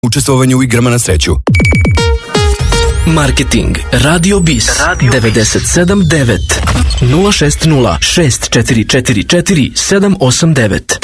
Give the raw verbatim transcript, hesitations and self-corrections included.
Učestvovanje u igrama na sreću. Marketing Radio Bis devedeset sedam devet nula šest nula šest četiri četiri četiri sedam osam devet.